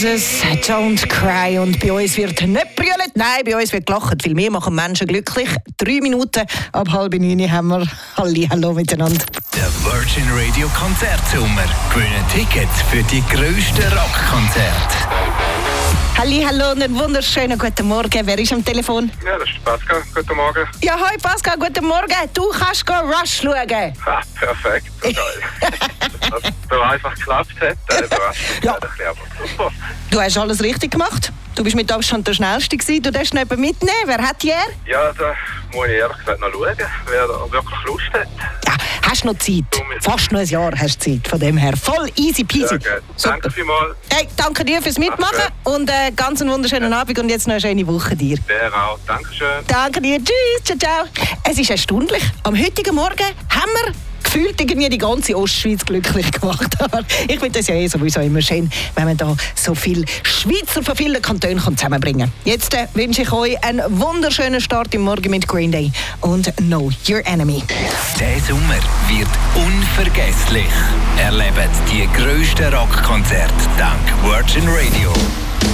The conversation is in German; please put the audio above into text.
Don't cry. Und bei uns wird nicht brüllt, nein, bei uns wird gelacht, weil wir machen Menschen glücklich. 3 Minuten ab 8:30 haben wir Hallo miteinander. Der Virgin Radio Konzertsommer. Gewinnen Tickets für die grössten Rockkonzerte. Hallo und einen wunderschönen guten Morgen. Wer ist am Telefon? Ja, das ist Pascal. Guten Morgen. Ja, hoi Pascal, guten Morgen. Du kannst Rush schauen. Ha, perfekt. So geil. Dass das so einfach geklappt hat. Ja. Aber super. Du hast alles richtig gemacht. Du bist mit Abstand der Schnellste gewesen. Du darfst jemanden mitnehmen. Wer hat die? Ja, da muss ich ehrlich gesagt noch schauen, wer da wirklich Lust hat. Ja, hast noch Zeit. Fast noch ein Jahr hast du Zeit. Von dem her voll easy peasy. Ja, danke vielmals. Hey, danke dir fürs Mitmachen und ganz einen wunderschönen Abend und jetzt noch eine schöne Woche dir. Der auch. Dankeschön. Danke dir. Tschüss. Ciao, ciao. Es ist erstaunlich. Am heutigen Morgen haben wir gefühlt irgendwie die ganze Ostschweiz glücklich gemacht. Aber ich finde das ja sowieso immer schön, wenn man da so viele Schweizer von vielen Kantonen zusammenbringen kann. Jetzt wünsche ich euch einen wunderschönen Start im Morgen mit Green Day und Know Your Enemy. Der Sommer wird unvergesslich. Erlebt die grössten Rockkonzerte dank Virgin Radio.